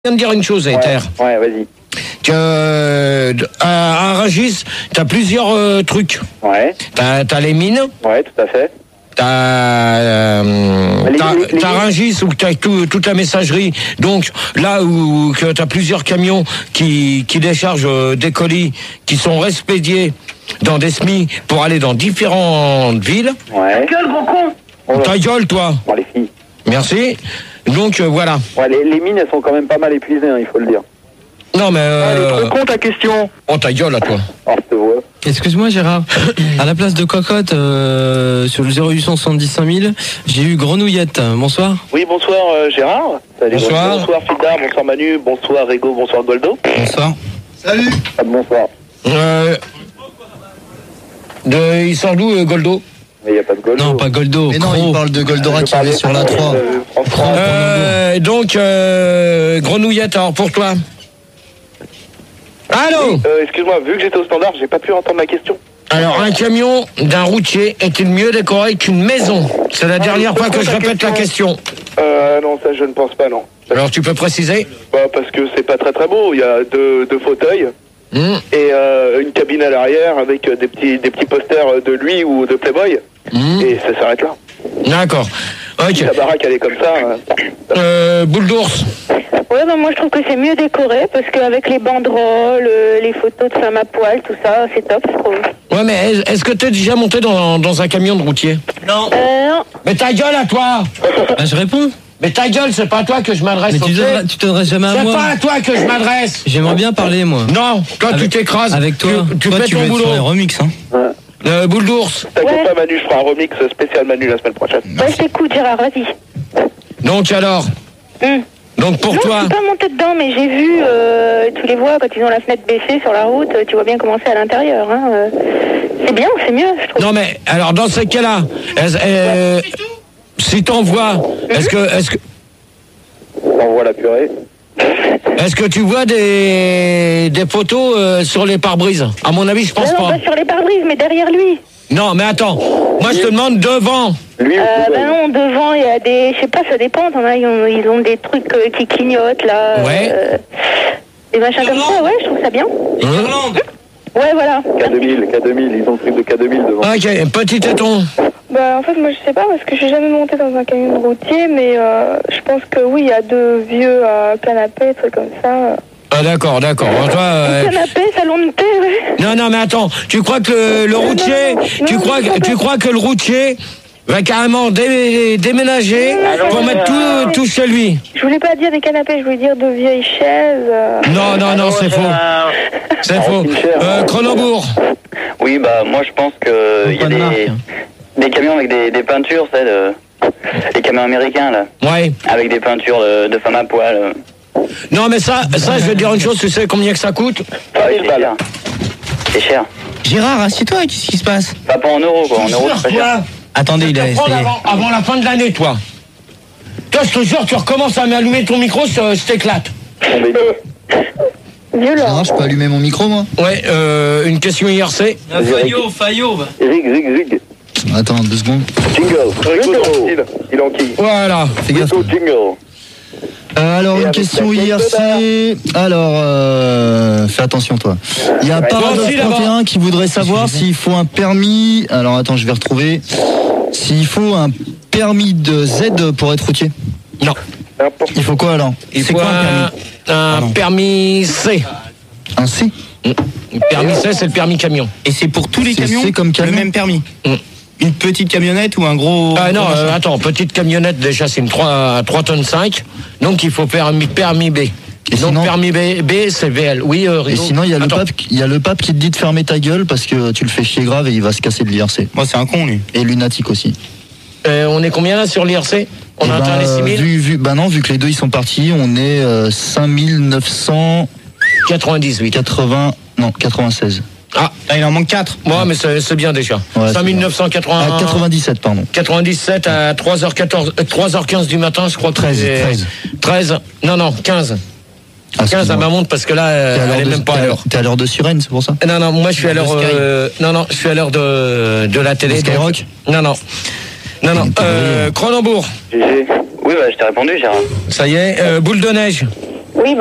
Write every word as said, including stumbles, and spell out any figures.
viens de dire une chose, Ether. Ouais, ouais, vas-y. Que, euh, à, à Rungis, t'as plusieurs euh, trucs. Ouais. T'as, t'as les mines. Ouais, tout à fait. T'as, euh, Les- t'as, les- les- t'as Rungis où t'as tout, toute la messagerie. Donc là où que t'as plusieurs camions qui, qui déchargent euh, des colis qui sont respédiés dans des S M I pour aller dans différentes villes. Ouais. Gueule, gros con. Oh, Ta gueule, toi. bon, les filles. Merci. Donc euh, voilà. Ouais, les, les mines, elles sont quand même pas mal épuisées, hein, il faut le dire. Non mais. Elle est Euh... trop con ta question. Oh ta gueule à toi. Oh, je te vois. Excuse-moi Gérard, à la place de Cocotte, euh, sur le zéro huit cent soixante-dix cinq mille, j'ai eu Grenouillette. Bonsoir. Oui, bonsoir euh, Gérard. Salut. Bonsoir. Bonsoir Fildar, bonsoir Manu, bonsoir Rego, bonsoir Goldo. Bonsoir. Salut. Ah, bonsoir. Euh... De... Il sort d'où euh, Goldo? Mais il n'y a pas de Goldo. Non, pas Goldo. Mais non, Cro. il parle de Goldorak qui avait sur la trois. Euh, François. Euh, donc, euh, Grenouillette, alors pour toi. Allô? Euh, excuse-moi, vu que j'étais au standard, j'ai pas pu entendre la question. Alors, un camion d'un routier est-il mieux décoré qu'une maison? C'est la dernière fois que je répète la question. Euh, non, ça je ne pense pas, non. Alors, tu peux préciser? Bah, parce que c'est pas très très beau, il y a deux, deux fauteuils Mmh. et euh, une cabine à l'arrière avec euh, des petits, des petits posters de lui ou de Playboy. Mmh. Et ça s'arrête là. D'accord. Ok. La baraque elle est comme ça. hein. Euh, boule d'ours. Ouais, bah moi je trouve que c'est mieux décoré parce qu'avec les banderoles, euh, les photos de femmes à poil, tout ça, c'est top, je trouve. Ouais, mais est- est-ce que t'es déjà monté dans, dans un camion de routier? Non. Euh, non. Mais ta gueule à toi! Bah, je réponds. Mais ta gueule, c'est pas à toi que je m'adresse. Mais tu ok? t'adresses, tu t'adresses jamais à C'est moi. pas à toi que je m'adresse. J'aimerais bien parler, moi. Non, toi tu Avec- t'écrases. Avec toi. Tu, tu toi, fais tu ton veux être sur les boulot. remix, hein. Euh, boule d'ours. T'inquiète Ouais. pas Manu, je ferai un remix spécial Manu la semaine prochaine. Bah, je t'écoute, Gérard, vas-y. Donc alors, Hum. donc pour non, toi, je suis pas montée dedans, mais j'ai vu, euh, tu les vois quand ils ont la fenêtre baissée sur la route, tu vois bien comment c'est à l'intérieur. Hein, euh. C'est bien, c'est mieux, je trouve. non mais alors dans ces cas-là, est-ce- euh, si t'envoies, est-ce que, est-ce que, On voit la purée. est-ce que tu vois des des photos euh, sur les pare-brises? À mon avis, je pense non, non, pas. pas sur les pare-brises, mais derrière lui. Non, mais attends, moi je te demande devant. Lui Euh, aussi. bah non, devant, il y a des, je sais pas, ça dépend, t'en as, ils ont, ils ont des trucs euh, qui clignotent, là. Ouais. Euh, des machins comme ça, ouais, je trouve ça bien. Irlande. Ouais, voilà. K deux mille, K deux mille, ils ont le truc de K deux mille devant. Ok, petit téton. Bah en fait moi je sais pas parce que je suis jamais montée dans un camion de routier mais euh, je pense que oui il y a deux vieux euh, canapés, trucs comme ça. Ah d'accord, d'accord. Toi, euh, Canapé, salon de thé, ouais. non, non, mais attends, tu crois que le, le routier, tu crois, que- tu crois que le routier va carrément dé- déménager pour mettre tout, tout chez lui? Je voulais pas dire des canapés, je voulais dire de vieilles chaises. euh. Non, non, non, c'est faux. C'est faux. Euh, Cronenbourg. Oui, bah moi je pense que il y a Pas de marque. des, des camions avec des, des peintures, c'est de, les camions américains là, Ouais. avec des peintures de, de femmes à poil. euh. Non, mais ça, ça, je vais te dire une chose, tu sais combien que ça coûte? Ouais, c'est cher. C'est cher. Gérard, assieds-toi, qu'est-ce qui se passe? Pas pas en euros quoi, en euros c'est pas cher. Toi, Attendez, il a tu vas prendre essayé. avant, avant la fin de l'année, toi. Toi, je te jure, tu recommences à m'allumer ton micro, je, je t'éclate. Violent. Gérard, je peux allumer mon micro, moi? Ouais, euh, une question I R C. Fayot, Fayot. Zig, zig, zig. Attends, deux secondes. Jingle. Rico dans le style, il enquille. Voilà. Fais gaffe. Rico, jingle. Euh, alors, Et une avec question la I R C. Alors, euh, fais attention, toi. Il y a Ouais. Paradox Toi aussi, là-bas. trente et un qui voudrait savoir s'il faut un permis. Alors, attends, je vais retrouver. S'il faut un permis de Z pour être routier. Non. N'importe Il faut quoi alors? Il C'est faut quoi un un, permis? un Pardon. permis C. Un C? Le permis C, c'est le permis camion. Et c'est pour tous les C'est- camions c'est comme camion. le même permis. Mm. Une petite camionnette ou un gros. Ah non, gros euh, machin. attends, petite camionnette, déjà, c'est une trois tonnes cinq. Donc, il faut faire un permis B. Et Donc, sinon- permis B, B c'est V L. Oui, euh, Et Rigo. sinon, il y, a le Attends. pape, il y a le pape qui te dit de fermer ta gueule parce que tu le fais chier grave et il va se casser de l'I R C. Moi, c'est un con, lui. Et lunatique aussi. Euh, on est combien là sur l'I R C? On Eh a ben, atteint les six mille vu, vu, bah non, vu que les deux ils sont partis, on est euh, cinq mille neuf cent quatre-vingt-dix-huit. quatre-vingts, non, quatre-vingt-seize. Ah, Là, il en manque quatre. moi, mais c'est c'est bien déjà. Ouais, c'est cinq mille neuf cent quatre-vingts. Ah, quatre-vingt-dix-sept, pardon. quatre-vingt-dix-sept à trois heures quatorze, euh, trois heures quinze du matin, je crois. que treize, c'est- treize. treize. Non, non, quinze. Ah, quinze à excuse-moi. ma montre parce que là, T'es à euh, l'heure elle est de- même pas à t'es à- l'heure. T'es à l'heure de sirène, c'est pour ça? Non, non, moi je suis à l'heure. De Sky. euh, non, non, je suis à l'heure de, de la télé. De Skyrock? donc- Non, non. Non, non. Il est pas Euh, Cronenbourg. G G. Oui, bah je t'ai répondu, Gérard. Ça y est. Euh, boule de neige.